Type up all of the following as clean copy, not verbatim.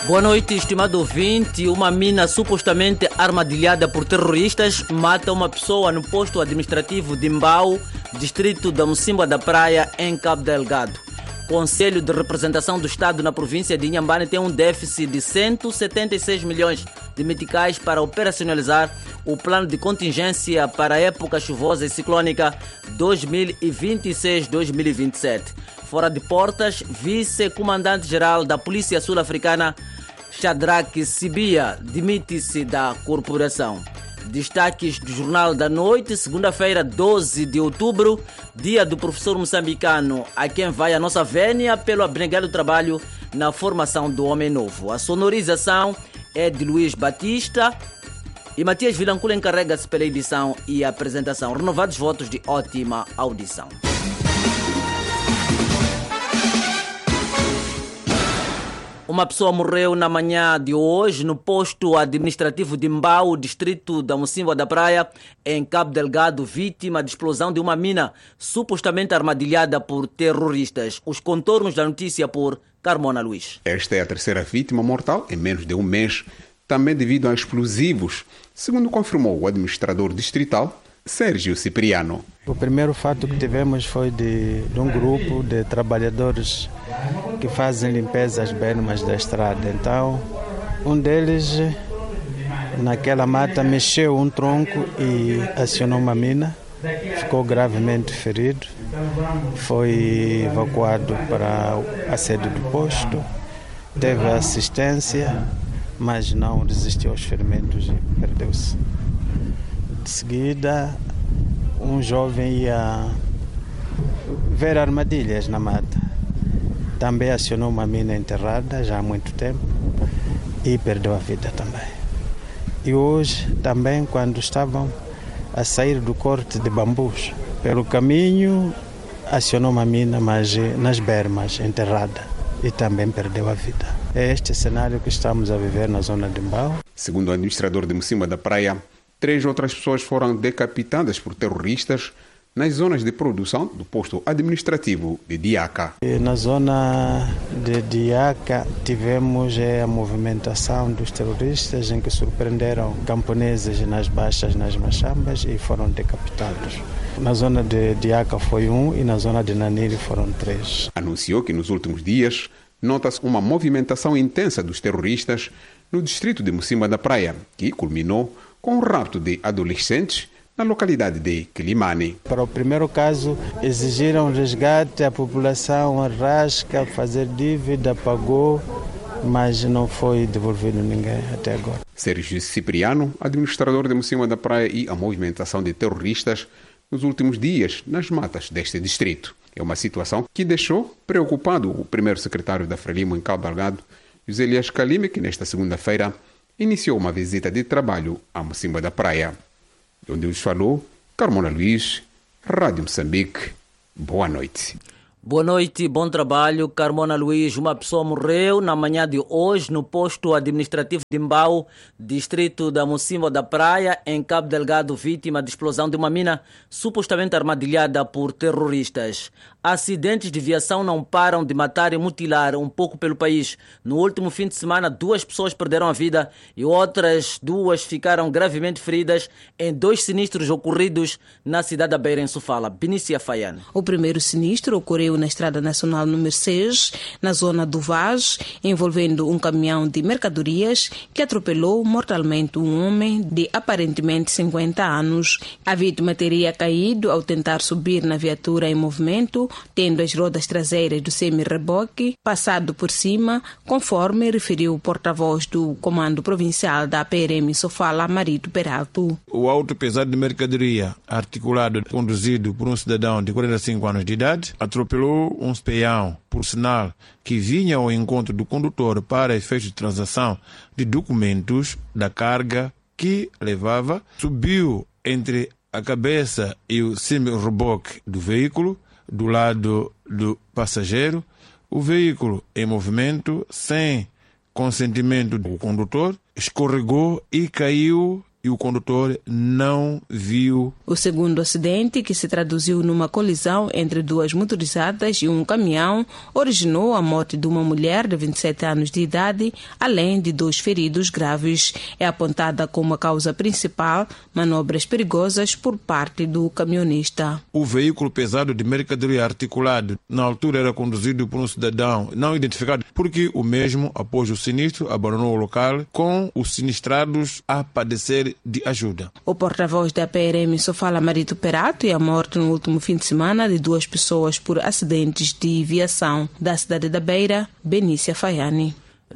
Boa noite, estimado ouvinte. Uma mina supostamente armadilhada por terroristas mata uma pessoa no posto administrativo de Mbau, distrito da Mocimboa da Praia, em Cabo Delgado. O Conselho de Representação do Estado na província de Inhambane tem um déficit de 176 milhões de meticais para operacionalizar o plano de contingência para a época chuvosa e ciclônica 2026-2027. Fora de portas, vice-comandante-geral da Polícia Sul-Africana, Shadrack Sibia, demite-se da corporação. Destaques do Jornal da Noite, segunda-feira, 12 de outubro, dia do professor moçambicano, a quem vai a nossa vénia pelo abnegado trabalho na formação do homem novo. A sonorização é de Luís Batista e Matias Vilancula encarrega-se pela edição e apresentação. Renovados votos de ótima audição. Uma pessoa morreu na manhã de hoje no posto administrativo de Mbau, distrito da Mocimboa da Praia, em Cabo Delgado, vítima de explosão de uma mina supostamente armadilhada por terroristas. Os contornos da notícia por Carmona Luís. Esta é a terceira vítima mortal em menos de um mês, também devido a explosivos, segundo confirmou o administrador distrital, Sérgio Cipriano. O primeiro fato que tivemos foi de um grupo de trabalhadores que fazem limpeza às bermas da estrada. Então, um deles, naquela mata, mexeu um tronco e acionou uma mina. Ficou gravemente ferido. Foi evacuado para a sede do posto. Teve assistência, mas não resistiu aos ferimentos e perdeu-se. De seguida, um jovem ia ver armadilhas na mata. Também acionou uma mina enterrada já há muito tempo e perdeu a vida também. E hoje, também, quando estavam a sair do corte de bambus, pelo caminho, acionou uma mina, mas nas bermas, enterrada, e também perdeu a vida. É este cenário que estamos a viver na zona de Mbau. Segundo o administrador de Mocimboa da Praia, 3 outras pessoas foram decapitadas por terroristas nas zonas de produção do posto administrativo de Diaca. Na zona de Diaca tivemos a movimentação dos terroristas em que surpreenderam camponeses nas baixas, nas machambas e foram decapitados. Na zona de Diaca foi 1 e na zona de Naniri foram 3. Anunciou que nos últimos dias nota-se uma movimentação intensa dos terroristas no distrito de Mocimboa da Praia, que culminou com o rapto de adolescentes na localidade de Quilimane. Para o primeiro caso, exigiram resgate, a população arrasca, fazer dívida, pagou, mas não foi devolvido ninguém até agora. Sérgio Cipriano, administrador de Mocimboa da Praia, e a movimentação de terroristas nos últimos dias nas matas deste distrito. É uma situação que deixou preocupado o primeiro secretário da Frelimo em Cabo Delgado, José Elias Calime, que nesta segunda-feira iniciou uma visita de trabalho à Mocimboa da Praia. De onde nos falou, Carmona Luís, Rádio Moçambique. Boa noite. Boa noite, bom trabalho. Carmona Luís, uma pessoa morreu na manhã de hoje no posto administrativo de Mbau, distrito da Mocimboa da Praia, em Cabo Delgado, vítima de explosão de uma mina supostamente armadilhada por terroristas. Acidentes de viação não param de matar e mutilar um pouco pelo país. No último fim de semana, 2 pessoas perderam a vida e outras 2 ficaram gravemente feridas em 2 sinistros ocorridos na cidade da Beira, em Sofala. Benícia Faiane. O primeiro sinistro ocorreu na Estrada Nacional número 6, na zona do Vaz, envolvendo um caminhão de mercadorias que atropelou mortalmente um homem de aparentemente 50 anos. A vítima teria caído ao tentar subir na viatura em movimento, tendo as rodas traseiras do semi-reboque passado por cima, conforme referiu o porta-voz do Comando Provincial da PRM Sofala, Marito Peralto. O auto pesado de mercadoria, articulado, conduzido por um cidadão de 45 anos de idade, atropelou um peão, por sinal que vinha ao encontro do condutor para efeitos de transação de documentos da carga que levava, subiu entre a cabeça e o semi-reboque do veículo, do lado do passageiro. O veículo em movimento, sem consentimento do condutor, escorregou e caiu e o condutor não viu. O segundo acidente, que se traduziu numa colisão entre duas motorizadas e um caminhão, originou a morte de uma mulher de 27 anos de idade, além de 2 feridos graves. É apontada como a causa principal manobras perigosas por parte do caminhonista. O veículo pesado de mercadoria articulado, na altura, era conduzido por um cidadão não identificado, porque o mesmo, após o sinistro, abandonou o local, com os sinistrados a padecer de ajuda. O porta-voz da PRM só fala Marito Perato e a morte no último fim de semana de 2 pessoas por acidentes de viação. Da cidade da Beira, Benícia Faiani.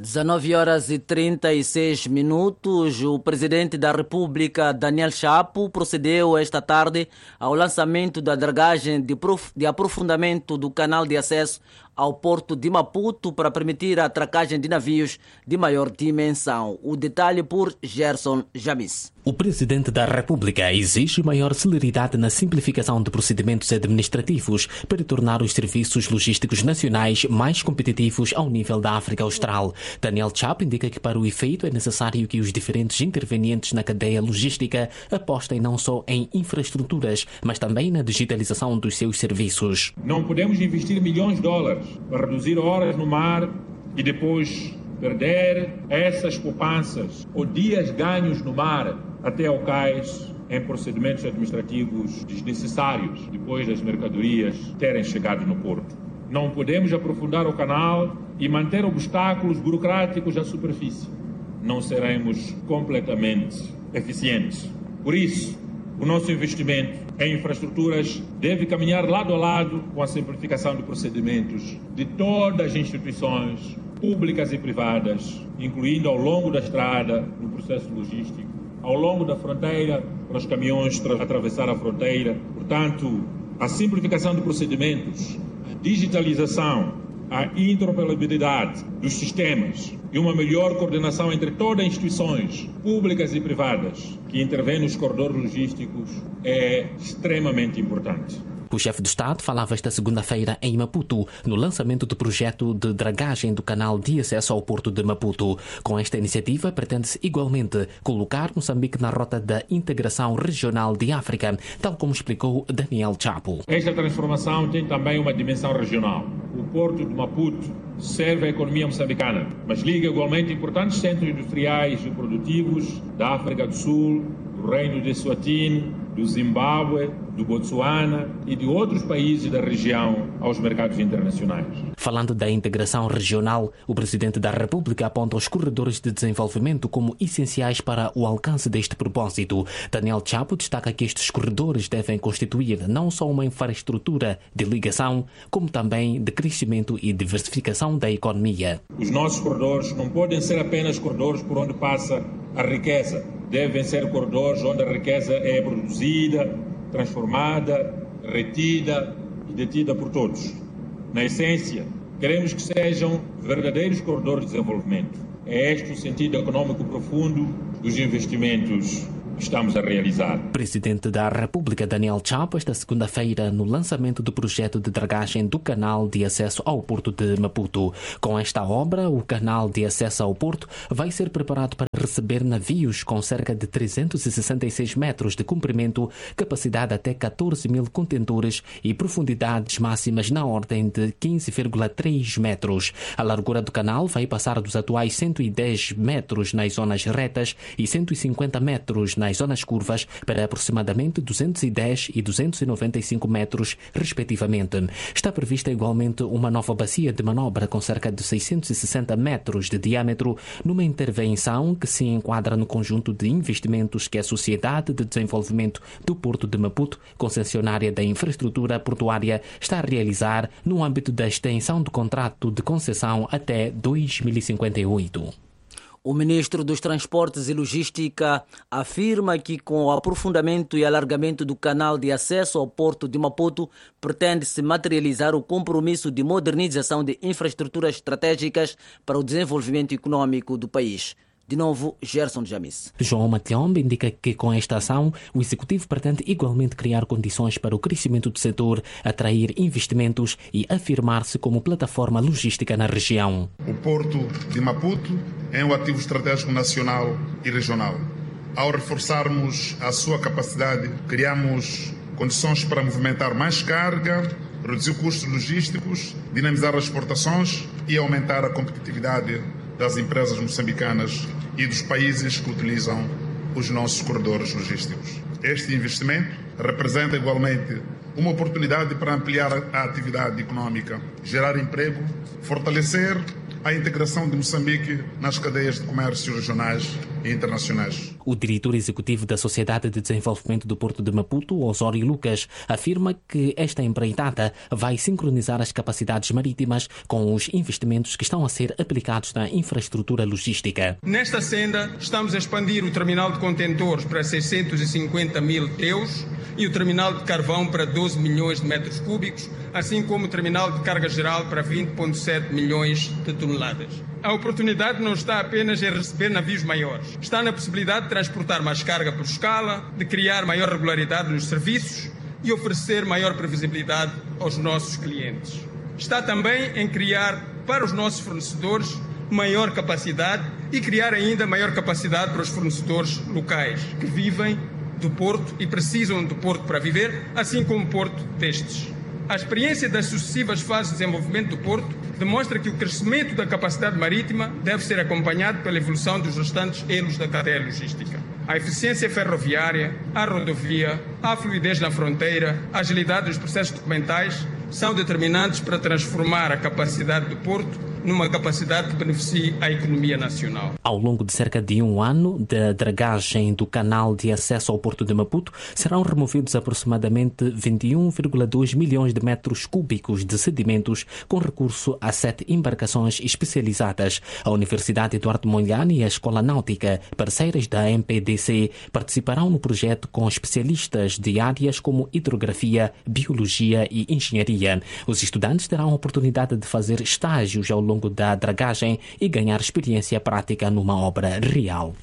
19h36, o presidente da República, Daniel Chapo, procedeu esta tarde ao lançamento da dragagem de aprofundamento do canal de acesso ao porto de Maputo para permitir a atracagem de navios de maior dimensão. O detalhe por Gerson Jamis. O presidente da República exige maior celeridade na simplificação de procedimentos administrativos para tornar os serviços logísticos nacionais mais competitivos ao nível da África Austral. Daniel Chapo indica que para o efeito é necessário que os diferentes intervenientes na cadeia logística apostem não só em infraestruturas, mas também na digitalização dos seus serviços. Não podemos investir milhões de dólares para reduzir horas no mar e depois perder essas poupanças ou dias ganhos no mar até ao cais em procedimentos administrativos desnecessários depois das mercadorias terem chegado no porto. Não podemos aprofundar o canal e manter obstáculos burocráticos à superfície. Não seremos completamente eficientes. Por isso, o nosso investimento em infraestruturas deve caminhar lado a lado com a simplificação de procedimentos de todas as instituições públicas e privadas, incluindo ao longo da estrada, no processo logístico, ao longo da fronteira, para os caminhões atravessar a fronteira. Portanto, a simplificação de procedimentos, a digitalização, a interoperabilidade dos sistemas e uma melhor coordenação entre todas as instituições públicas e privadas que intervêm nos corredores logísticos é extremamente importante. O chefe de Estado falava esta segunda-feira em Maputo, no lançamento do projeto de dragagem do canal de acesso ao porto de Maputo. Com esta iniciativa, pretende-se igualmente colocar Moçambique na rota da integração regional de África, tal como explicou Daniel Chapo. Esta transformação tem também uma dimensão regional. O porto de Maputo serve à economia moçambicana, mas liga igualmente importantes centros industriais e produtivos da África do Sul, do Reino de Eswatini, do Zimbábue, do Botsuana e de outros países da região aos mercados internacionais. Falando da integração regional, o presidente da República aponta os corredores de desenvolvimento como essenciais para o alcance deste propósito. Daniel Chapo destaca que estes corredores devem constituir não só uma infraestrutura de ligação, como também de crescimento e diversificação da economia. Os nossos corredores não podem ser apenas corredores por onde passa a riqueza. Devem ser corredores onde a riqueza é produzida, transformada, retida e detida por todos. Na essência, queremos que sejam verdadeiros corredores de desenvolvimento. É este o sentido econômico profundo dos investimentos que estamos a realizar. Presidente da República Daniel Chapo, esta segunda-feira, no lançamento do projeto de dragagem do canal de acesso ao porto de Maputo. Com esta obra, o canal de acesso ao porto vai ser preparado para receber navios com cerca de 366 metros de comprimento, capacidade até 14 mil contentores e profundidades máximas na ordem de 15,3 metros. A largura do canal vai passar dos atuais 110 metros nas zonas retas e 150 metros nas zonas curvas para aproximadamente 210 e 295 metros, respectivamente. Está prevista igualmente uma nova bacia de manobra com cerca de 660 metros de diâmetro, numa intervenção que se enquadra no conjunto de investimentos que a Sociedade de Desenvolvimento do Porto de Maputo, concessionária da infraestrutura portuária, está a realizar no âmbito da extensão do contrato de concessão até 2058. O ministro dos Transportes e Logística afirma que com o aprofundamento e alargamento do canal de acesso ao porto de Maputo pretende-se materializar o compromisso de modernização de infraestruturas estratégicas para o desenvolvimento econômico do país. De novo, Gerson Jamis. João Matiombe indica que com esta ação o Executivo pretende igualmente criar condições para o crescimento do setor, atrair investimentos e afirmar-se como plataforma logística na região. O porto de Maputo é um ativo estratégico nacional e regional. Ao reforçarmos a sua capacidade, criamos condições para movimentar mais carga, reduzir custos logísticos, dinamizar as exportações e aumentar a competitividade das empresas moçambicanas e dos países que utilizam os nossos corredores logísticos. Este investimento representa igualmente uma oportunidade para ampliar a atividade econômica, gerar emprego, fortalecer a integração de Moçambique nas cadeias de comércio regionais e internacionais. O diretor executivo da Sociedade de Desenvolvimento do Porto de Maputo, Osório Lucas, afirma que esta empreitada vai sincronizar as capacidades marítimas com os investimentos que estão a ser aplicados na infraestrutura logística. Nesta senda, estamos a expandir o terminal de contentores para 650 mil TEUs e o terminal de carvão para 12 milhões de metros cúbicos, assim como o terminal de carga geral para 20,7 milhões de toneladas. A oportunidade não está apenas em receber navios maiores. Está na possibilidade de transportar mais carga por escala, de criar maior regularidade nos serviços e oferecer maior previsibilidade aos nossos clientes. Está também em criar para os nossos fornecedores maior capacidade e criar ainda maior capacidade para os fornecedores locais que vivem do Porto e precisam do Porto para viver, assim como o Porto destes. A experiência das sucessivas fases de desenvolvimento do Porto demonstra que o crescimento da capacidade marítima deve ser acompanhado pela evolução dos restantes elos da cadeia logística. A eficiência ferroviária, a rodovia, a fluidez na fronteira, a agilidade dos processos documentais são determinantes para transformar a capacidade do Porto numa capacidade que beneficie a economia nacional. Ao longo de cerca de um ano da dragagem do canal de acesso ao Porto de Maputo, serão removidos aproximadamente 21,2 milhões de metros cúbicos de sedimentos com recurso a 7 embarcações especializadas. A Universidade Eduardo Mondlane e a Escola Náutica, parceiras da MPDC, participarão no projeto com especialistas de áreas como hidrografia, biologia e engenharia. Os estudantes terão a oportunidade de fazer estágios ao longo da dragagem e ganhar experiência prática numa obra real.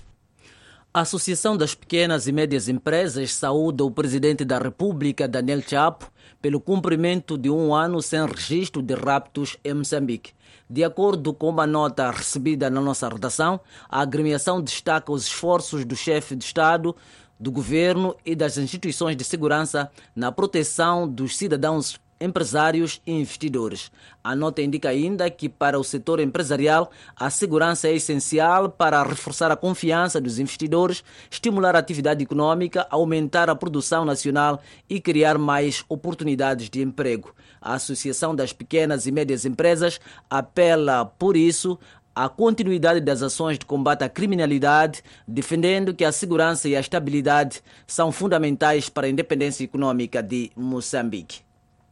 A Associação das Pequenas e Médias Empresas saúda o Presidente da República, Daniel Chapo, pelo cumprimento de um ano sem registro de raptos em Moçambique. De acordo com uma nota recebida na nossa redação, a agremiação destaca os esforços do chefe de Estado, do Governo e das instituições de segurança na proteção dos cidadãos, empresários e investidores. A nota indica ainda que para o setor empresarial a segurança é essencial para reforçar a confiança dos investidores, estimular a atividade econômica, aumentar a produção nacional e criar mais oportunidades de emprego. A Associação das Pequenas e Médias Empresas apela, por isso, à continuidade das ações de combate à criminalidade, defendendo que a segurança e a estabilidade são fundamentais para a independência econômica de Moçambique.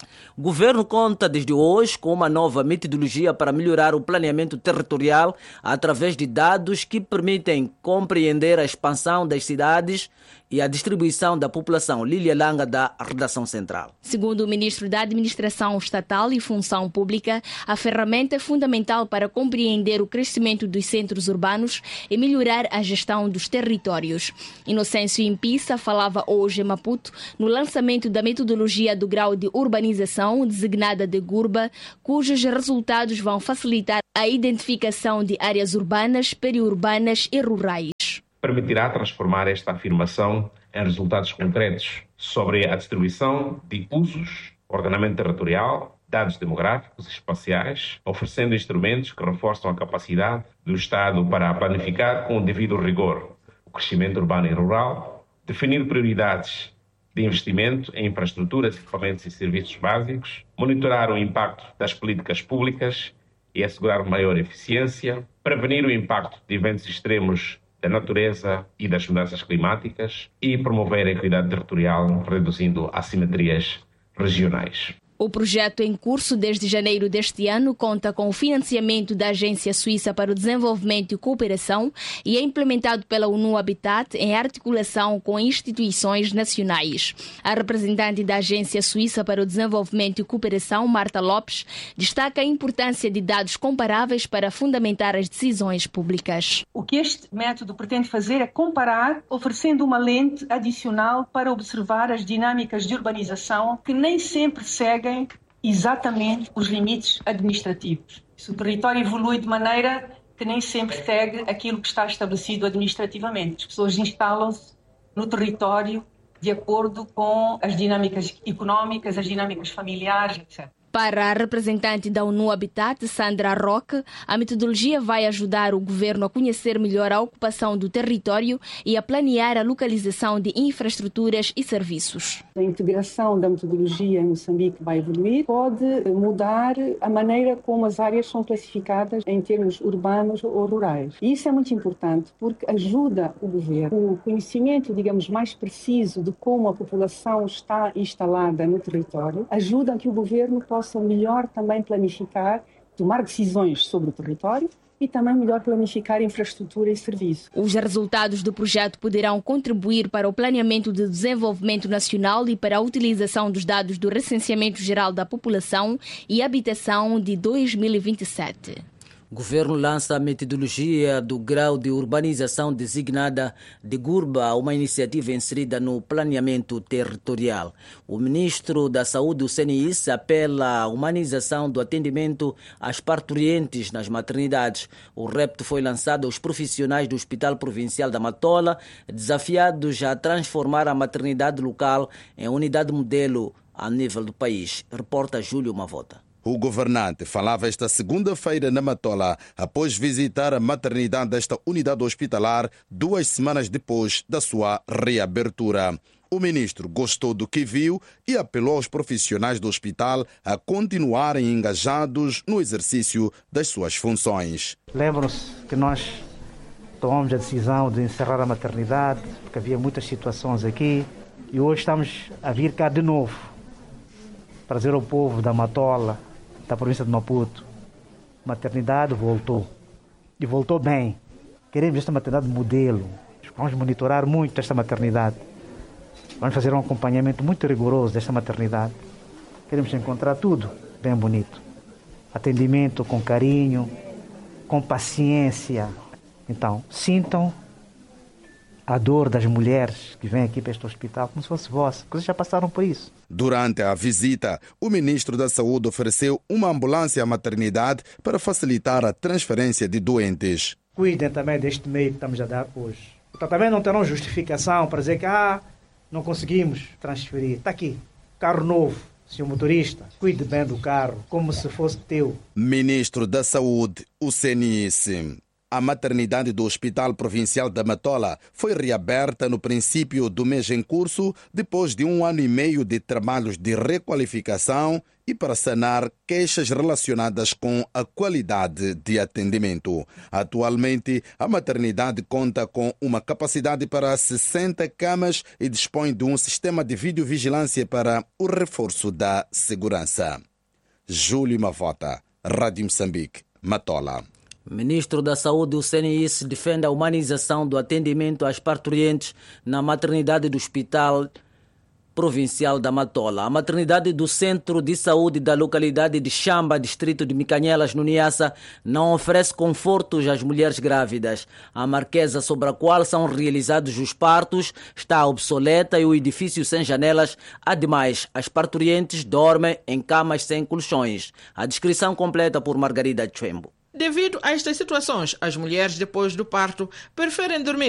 O governo conta desde hoje com uma nova metodologia para melhorar o planeamento territorial através de dados que permitem compreender a expansão das cidades e a distribuição da população. Lília Langa, da Redação Central. Segundo o ministro da Administração Estatal e Função Pública, a ferramenta é fundamental para compreender o crescimento dos centros urbanos e melhorar a gestão dos territórios. Inocêncio Impissa falava hoje em Maputo no lançamento da metodologia do grau de urbanização, designada de GURBA, cujos resultados vão facilitar a identificação de áreas urbanas, periurbanas e rurais. Permitirá transformar esta afirmação em resultados concretos sobre a distribuição de usos, ordenamento territorial, dados demográficos e espaciais, oferecendo instrumentos que reforçam a capacidade do Estado para planificar com o devido rigor o crescimento urbano e rural, definir prioridades de investimento em infraestruturas, equipamentos e serviços básicos, monitorar o impacto das políticas públicas e assegurar maior eficiência, prevenir o impacto de eventos extremos da natureza e das mudanças climáticas e promover a equidade territorial, reduzindo assimetrias regionais. O projeto em curso desde janeiro deste ano conta com o financiamento da Agência Suíça para o Desenvolvimento e Cooperação e é implementado pela ONU Habitat em articulação com instituições nacionais. A representante da Agência Suíça para o Desenvolvimento e Cooperação, Marta Lopes, destaca a importância de dados comparáveis para fundamentar as decisões públicas. O que este método pretende fazer é comparar, oferecendo uma lente adicional para observar as dinâmicas de urbanização que nem sempre seguem exatamente os limites administrativos. Se o território evolui de maneira que nem sempre segue aquilo que está estabelecido administrativamente. As pessoas instalam-se no território de acordo com as dinâmicas económicas, as dinâmicas familiares, etc. Para a representante da ONU Habitat, Sandra Roque, a metodologia vai ajudar o governo a conhecer melhor a ocupação do território e a planear a localização de infraestruturas e serviços. A integração da metodologia em Moçambique vai evoluir, pode mudar a maneira como as áreas são classificadas em termos urbanos ou rurais. E isso é muito importante porque ajuda o governo. O conhecimento, digamos, mais preciso de como a população está instalada no território ajuda a que o governo possa melhor também planificar, tomar decisões sobre o território e também melhor planificar infraestrutura e serviço. Os resultados do projeto poderão contribuir para o planeamento de desenvolvimento nacional e para a utilização dos dados do Recenseamento Geral da População e Habitação de 2027. O governo lança a metodologia do grau de urbanização designada de GURBA, uma iniciativa inserida no planeamento territorial. O ministro da Saúde, o CNIS, apela à humanização do atendimento às parturientes nas maternidades. O repto foi lançado aos profissionais do Hospital Provincial da Matola, desafiados a transformar a maternidade local em unidade modelo a nível do país. Reporta Júlio Mavota. O governante falava esta segunda-feira na Matola, após visitar a maternidade desta unidade hospitalar 2 semanas depois da sua reabertura. O ministro gostou do que viu e apelou aos profissionais do hospital a continuarem engajados no exercício das suas funções. Lembram-se que nós tomamos a decisão de encerrar a maternidade, porque havia muitas situações aqui, e hoje estamos a vir cá de novo para dizer ao povo da Matola, da província de Maputo, maternidade voltou. E voltou bem. Queremos esta maternidade modelo. Vamos monitorar muito esta maternidade. Vamos fazer um acompanhamento muito rigoroso desta maternidade. Queremos encontrar tudo bem bonito. Atendimento com carinho, com paciência. Então, sintam a dor das mulheres que vêm aqui para este hospital como se fosse vossa, porque vocês já passaram por isso. Durante a visita, o ministro da Saúde ofereceu uma ambulância à maternidade para facilitar a transferência de doentes. Cuidem também deste meio que estamos a dar hoje. Então também não terão justificação para dizer que não conseguimos transferir. Está aqui, carro novo. Senhor motorista, cuide bem do carro, como se fosse teu. Ministro da Saúde, o CNIS. A maternidade do Hospital Provincial da Matola foi reaberta no princípio do mês em curso, depois de 1 ano e meio de trabalhos de requalificação e para sanar queixas relacionadas com a qualidade de atendimento. Atualmente, a maternidade conta com uma capacidade para 60 camas e dispõe de um sistema de videovigilância para o reforço da segurança. Júlio Mavota, Rádio Moçambique, Matola. Ministro da Saúde, o CNIS, defende a humanização do atendimento às parturientes na maternidade do Hospital Provincial da Matola. A maternidade do Centro de Saúde da localidade de Xamba, distrito de Micanhelas, no Niassa, não oferece confortos às mulheres grávidas. A marquesa sobre a qual são realizados os partos está obsoleta e o edifício sem janelas. Ademais, as parturientes dormem em camas sem colchões. A descrição completa por Margarida Chembo. Devido a estas situações, as mulheres depois do parto preferem dormir